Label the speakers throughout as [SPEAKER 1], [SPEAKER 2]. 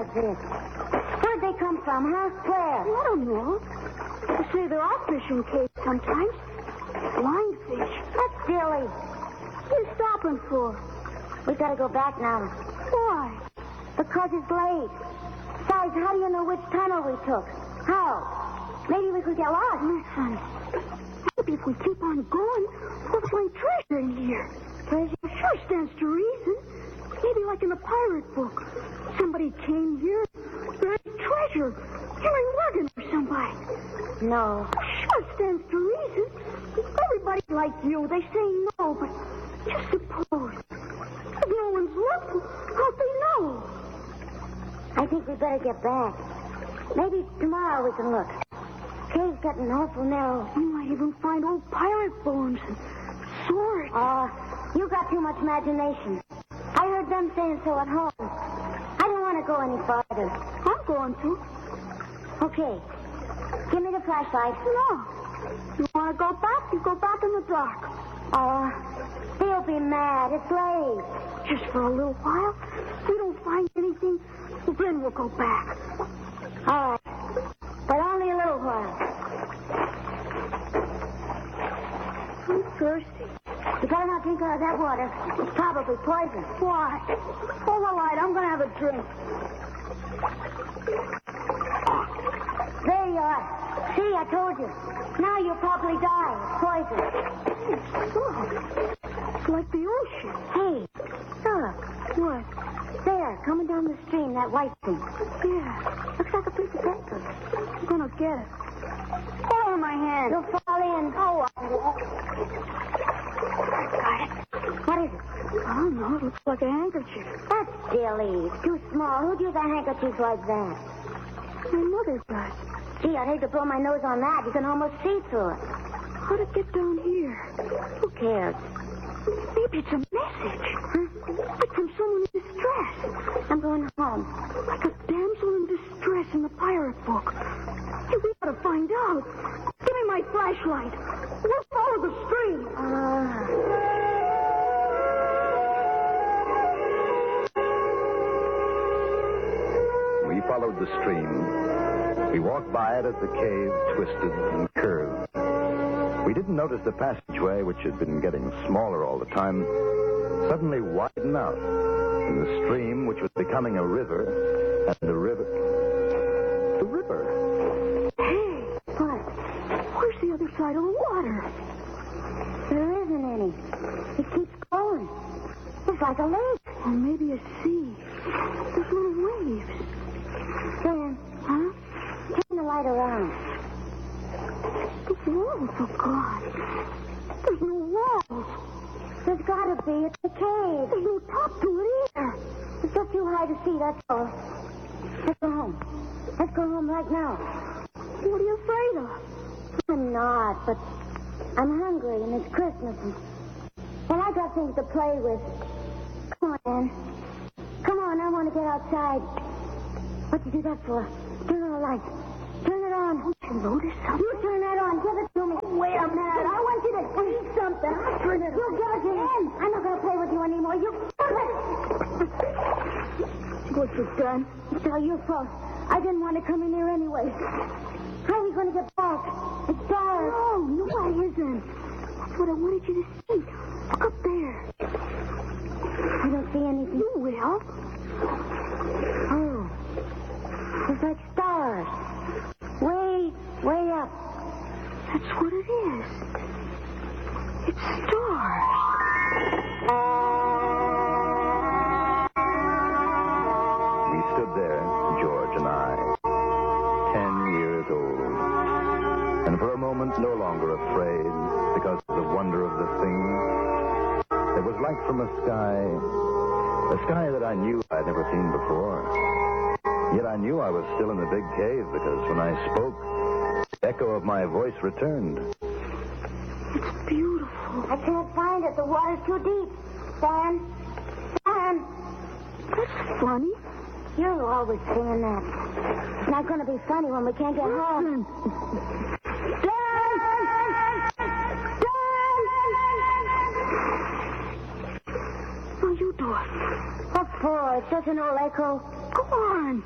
[SPEAKER 1] was this? Where'd they come from, huh? Where?
[SPEAKER 2] I don't know. They say they're all fishing caves sometimes. Flying fish.
[SPEAKER 1] That's silly.
[SPEAKER 2] What are you stopping for?
[SPEAKER 1] We gotta go back now.
[SPEAKER 2] Why?
[SPEAKER 1] Because it's late. Besides, how do you know which tunnel we took? How? Maybe we could get lost.
[SPEAKER 2] Listen. Maybe if we keep on going, we'll find treasure in here.
[SPEAKER 1] Treasure?
[SPEAKER 2] Sure stands to reason. Maybe like in the pirate book. Somebody came here, buried treasure. Henry Morgan or somebody.
[SPEAKER 1] No.
[SPEAKER 2] Sure stands to reason. Everybody like you, they say no, but just suppose. If no one's looked, how'd they know?
[SPEAKER 1] I think we better get back. Maybe tomorrow we can look. Cave's getting awful narrow.
[SPEAKER 2] We might even find old pirate bones and swords.
[SPEAKER 1] You got too much imagination. I heard them saying so at home. I don't want to go any farther.
[SPEAKER 2] I'm going to.
[SPEAKER 1] Okay. Give me the flashlight.
[SPEAKER 2] No. You want to go back? You go back in the dark.
[SPEAKER 1] They'll be mad. It's late.
[SPEAKER 2] Just for a little while. If we don't find anything, well, then we'll go back.
[SPEAKER 1] All right. But only a little while.
[SPEAKER 2] I'm thirsty.
[SPEAKER 1] You better not drink out of that water. It's probably poison.
[SPEAKER 2] Why? Hold the light. I'm going to have a drink.
[SPEAKER 1] There you are. See, I told you. Now you'll probably die. Poison.
[SPEAKER 2] It's like the ocean.
[SPEAKER 1] Hey, look.
[SPEAKER 2] What?
[SPEAKER 1] There, coming down the stream, that white thing.
[SPEAKER 2] Yeah.
[SPEAKER 1] Looks like a piece of paper.
[SPEAKER 2] I'm going to get it. Hold on my hand.
[SPEAKER 1] You'll fall in.
[SPEAKER 2] Oh,
[SPEAKER 1] Got it. What is it?
[SPEAKER 2] I don't know. It looks like a handkerchief.
[SPEAKER 1] That's silly. It's too small. Who'd use a handkerchief like that?
[SPEAKER 2] My mother does.
[SPEAKER 1] Gee, I'd hate to blow my nose on that. You can almost see through it.
[SPEAKER 2] How'd it get down here?
[SPEAKER 1] Who cares?
[SPEAKER 2] Maybe it's a message. Like from someone in distress.
[SPEAKER 1] I'm going home.
[SPEAKER 2] Like a damsel in distress in the pirate book. Hey, we gotta find out. Give me my flashlight. We'll follow the stream.
[SPEAKER 3] We followed the stream. We walked by it as the cave twisted and curved. We didn't notice the passageway, which had been getting smaller all the time, suddenly widen out. And the stream, which was becoming a river, and the river... The river.
[SPEAKER 2] Hey,
[SPEAKER 1] What?
[SPEAKER 2] where's the other side of the water?
[SPEAKER 1] There isn't any. It keeps going. It's like a lake.
[SPEAKER 2] Or maybe a sea. There's little waves.
[SPEAKER 1] Dan,
[SPEAKER 2] Huh?
[SPEAKER 1] turn the light around.
[SPEAKER 2] The walls are gone. There's no walls.
[SPEAKER 1] There's gotta be. It's a cave.
[SPEAKER 2] There's no top to it either.
[SPEAKER 1] It's just too high to see, that's all. Let's go home. Let's go home right now.
[SPEAKER 2] What are you afraid of?
[SPEAKER 1] I'm not, but I'm hungry and it's Christmas. And I got things to play with. Come on, Ann. Come on, I want to get outside. What'd you do that for? Turn on the light. Turn it on.
[SPEAKER 2] Don't you notice something?
[SPEAKER 1] You turn that on. Give it to me.
[SPEAKER 2] Wait a minute. I want you to see something. I'll turn it
[SPEAKER 1] You
[SPEAKER 2] on.
[SPEAKER 1] give it to me. I'm not going to play with you anymore. You give it.
[SPEAKER 2] What you done?
[SPEAKER 1] It's all your fault. I didn't want to come in here anyway. How are we going to get back? It's dark.
[SPEAKER 2] No, it isn't. That's what I wanted you to see. Look up there.
[SPEAKER 1] I don't see anything.
[SPEAKER 2] You will.
[SPEAKER 1] Oh. It's like stars. Way, way up.
[SPEAKER 2] That's what it is. It's stars.
[SPEAKER 3] We stood there, George and I, 10 years old. And for a moment, no longer afraid because of the wonder of the thing. It was like from a sky that I knew I'd never seen before. Yet I knew I was still in the big cave because when I spoke, the echo of my voice returned.
[SPEAKER 2] It's beautiful.
[SPEAKER 1] I can't find it. The water's too deep. Stan. Stan.
[SPEAKER 2] That's funny.
[SPEAKER 1] You're always saying that. It's not going to be funny when we can't get home.
[SPEAKER 2] Now you do it.
[SPEAKER 1] What for? It's just an old echo.
[SPEAKER 2] Go on.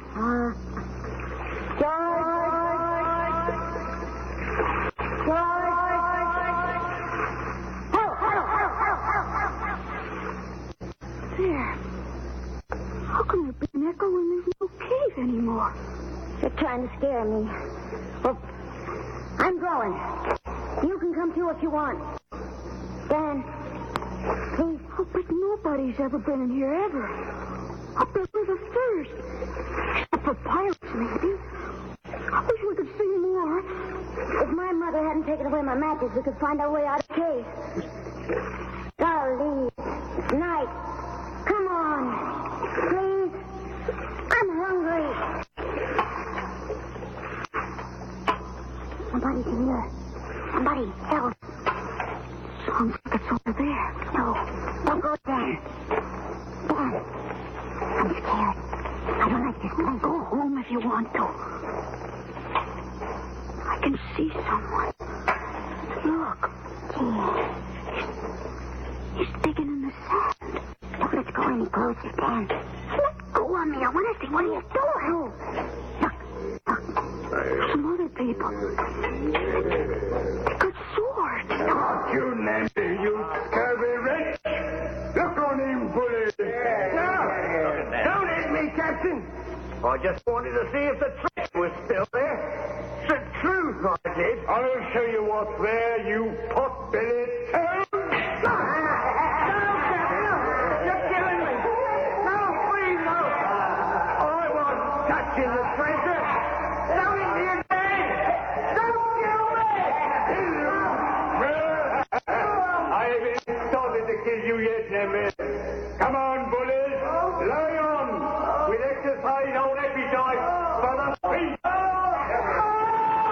[SPEAKER 2] There. How can there be an echo when there's no cave anymore?
[SPEAKER 1] You're trying to scare me. Well, I'm going. You can come too if you want. Dan, please.
[SPEAKER 2] Oh, but nobody's ever been in here ever. Up there was a first. Except for pirates, maybe. I wish we could see more.
[SPEAKER 1] If my mother hadn't taken away my matches, we could find our way out of the cave. Golly, it's night. Come on, please. I'm hungry. Somebody's in here. Somebody else.
[SPEAKER 2] Sounds like it's over there.
[SPEAKER 1] No, don't go there. Dan, I'm scared. I don't like this place.
[SPEAKER 2] Go home if you want to. I can see someone. Look. He's digging in the sand.
[SPEAKER 1] Don't let's go any closer, Dan.
[SPEAKER 2] Let go of me. I want to see what he's doing.
[SPEAKER 1] Look.
[SPEAKER 2] Some other people. They got swords.
[SPEAKER 4] Not you, Nancy, you scurvy wretch. Look on him, bully.
[SPEAKER 5] Don't hit me, Captain. I just wanted to see if the trick was still there. It's the truth, I did.
[SPEAKER 4] I'll show you what's there, you pot-bellied